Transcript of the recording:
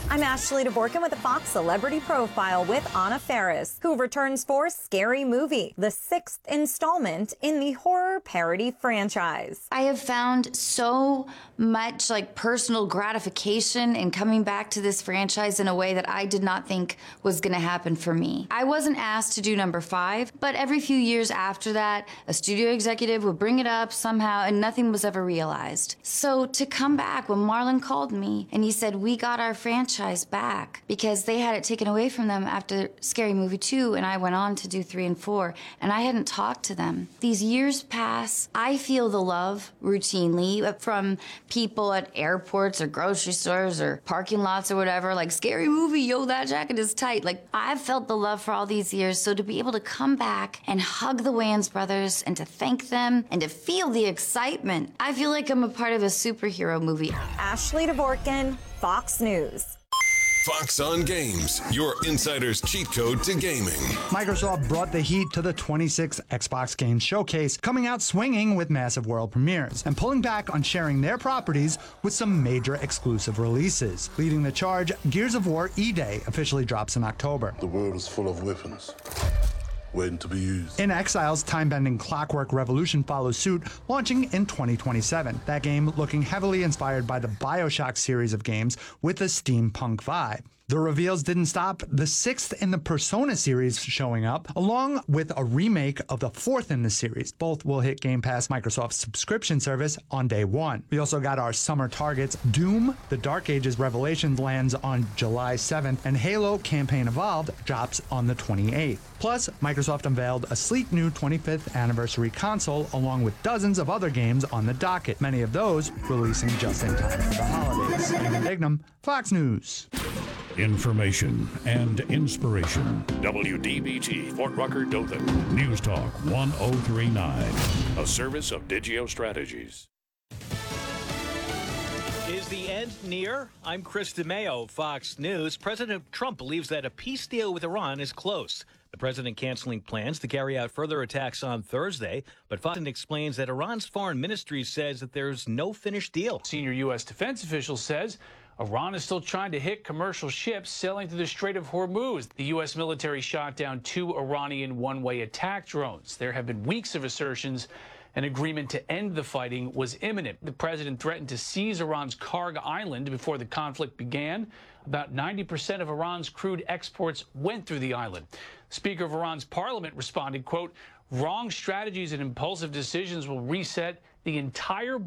I'm Ashley DeVorkin with a Fox Celebrity Profile with Anna Faris, who returns for Scary Movie, the 6th installment in the horror parody franchise. I have found so much personal gratification in coming back to this franchise in a way that I did not think was going to happen for me. I wasn't asked to do number 5, but every few years after that, a studio executive would bring it up somehow and nothing was ever realized. So to come back, when Marlon called me and he said, we got our franchise back because they had it taken away from them after Scary Movie 2 and I went on to do 3 and 4 and I hadn't talked to them. These years pass, I feel the love routinely from people at airports or grocery stores or parking lots or whatever, like, Scary Movie, yo, that jacket is tight. I've felt the love for all these years, so to be able to come back and hug the Wayans brothers and to thank them and to feel the excitement, I feel like I'm a part of a superhero movie. Ashley DeVorkin, Fox News. Fox on Games, your insider's cheat code to gaming. Microsoft brought the heat to the 26th Xbox Games Showcase, coming out swinging with massive world premieres and pulling back on sharing their properties with some major exclusive releases. Leading the charge, Gears of War E-Day officially drops in October. The world is full of weapons, waiting to be used. In Exile's time-bending Clockwork Revolution follows suit, launching in 2027. That game looking heavily inspired by the BioShock series of games with a steampunk vibe. The reveals didn't stop. The 6th in the Persona series showing up, along with a remake of the 4th in the series. Both will hit Game Pass, Microsoft's subscription service, on day 1. We also got our summer targets. Doom, The Dark Ages Revelations lands on July 7th, and Halo Campaign Evolved drops on the 28th. Plus, Microsoft unveiled a sleek new 25th anniversary console, along with dozens of other games on the docket, many of those releasing just in time for the holidays. Eamon Bignum, Fox News. Information and inspiration. WDBT, Fort Rucker, Dothan. News Talk 1039. A service of Digio Strategies. Is the end near? I'm Chris DeMeo, Fox News. President Trump believes that a peace deal with Iran is close. The president canceling plans to carry out further attacks on Thursday, but Fox explains that Iran's foreign ministry says that there's no finished deal. Senior U.S. defense official says Iran is still trying to hit commercial ships sailing through the Strait of Hormuz. The U.S. military shot down 2 Iranian one-way attack drones. There have been weeks of assertions an agreement to end the fighting was imminent. The president threatened to seize Iran's Karg Island before the conflict began. About 90% of Iran's crude exports went through the island. Speaker of Iran's parliament responded, quote, "Wrong strategies and impulsive decisions will reset the entire